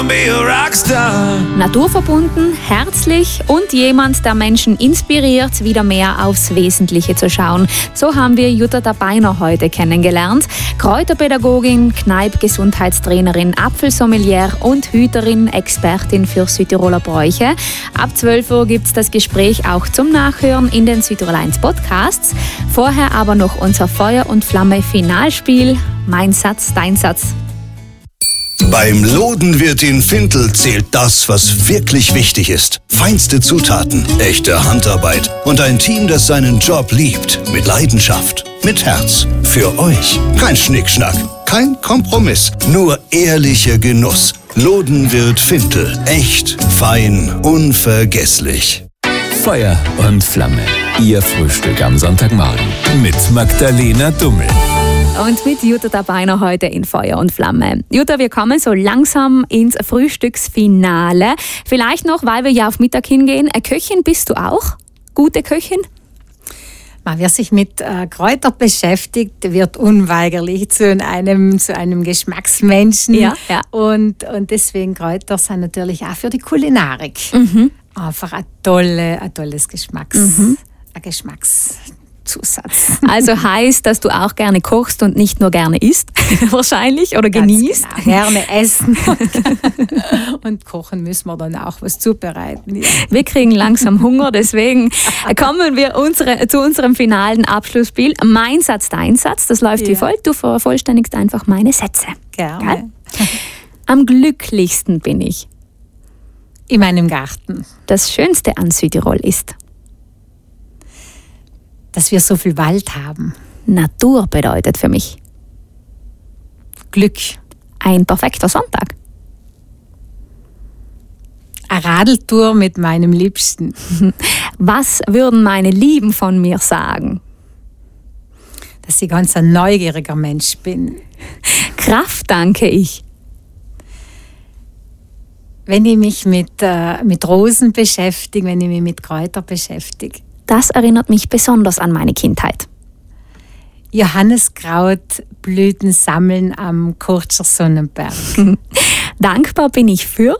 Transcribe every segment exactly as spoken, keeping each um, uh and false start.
Naturverbunden, herzlich und jemand, der Menschen inspiriert, wieder mehr aufs Wesentliche zu schauen. So haben wir Jutta Dabeiner heute kennengelernt. Kräuterpädagogin, Kneipp-Gesundheitstrainerin, Apfelsommelier und Hüterin, Expertin für Südtiroler Bräuche. Ab zwölf Uhr gibt es das Gespräch auch zum Nachhören in den Südtirol eins Podcasts. Vorher aber noch unser Feuer und Flamme Finalspiel. Mein Satz, dein Satz. Beim Lodenwirt in Fintel zählt das, was wirklich wichtig ist. Feinste Zutaten, echte Handarbeit und ein Team, das seinen Job liebt. Mit Leidenschaft, mit Herz. Für euch. Kein Schnickschnack, kein Kompromiss, nur ehrlicher Genuss. Lodenwirt Fintel. Echt, fein, unvergesslich. Feuer und Flamme. Ihr Frühstück am Sonntagmorgen mit Magdalena Dummel. Und mit Jutta Dabeiner heute in Feuer und Flamme. Jutta, wir kommen so langsam ins Frühstücksfinale. Vielleicht noch, weil wir ja auf Mittag hingehen. Eine Köchin bist du auch? Gute Köchin? Wer sich mit äh, Kräutern beschäftigt, wird unweigerlich zu einem, zu einem Geschmacksmenschen. Ja, ja. Und, und deswegen Kräuter sind natürlich auch für die Kulinarik. Mhm. Einfach ein, tolle, ein tolles Geschmacks, Mhm. ein Geschmackszusatz. Also heißt, dass du auch gerne kochst und nicht nur gerne isst, wahrscheinlich, oder genießt? Ganz genau. Gerne essen und, und kochen müssen wir dann auch was zubereiten. Ja. Wir kriegen langsam Hunger, deswegen kommen wir unsere, zu unserem finalen Abschlussspiel. Mein Satz, dein Satz, das läuft Ja. wie folgt. Du vervollständigst einfach meine Sätze. Gerne. Gell? Am glücklichsten bin ich. In meinem Garten. Das Schönste an Südtirol ist. Dass wir so viel Wald haben. Natur bedeutet für mich Glück. ein perfekter Sonntag. Eine Radeltour mit meinem Liebsten. Was würden meine Lieben von mir sagen? Dass ich ganz ein neugieriger Mensch bin. Kraft danke ich. Wenn ich mich mit, äh, mit Rosen beschäftige, wenn ich mich mit Kräutern beschäftige. Das erinnert mich besonders an meine Kindheit. Johanniskrautblüten sammeln am Kurtscher Sonnenberg. Dankbar bin ich für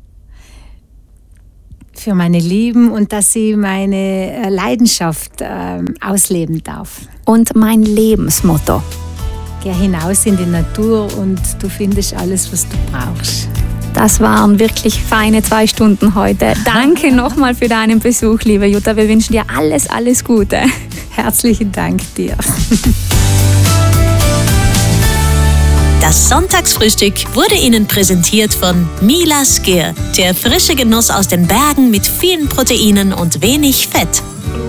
Für meine Lieben und dass ich meine äh, Leidenschaft äh, ausleben darf. und mein Lebensmotto. Geh hinaus in die Natur und du findest alles, was du brauchst. Das waren wirklich feine zwei Stunden heute. Danke nochmal für deinen Besuch, liebe Jutta. Wir wünschen dir alles, alles Gute. Herzlichen Dank dir. Das Sonntagsfrühstück wurde Ihnen präsentiert von Mila Skir. Der frische Genuss aus den Bergen mit vielen Proteinen und wenig Fett.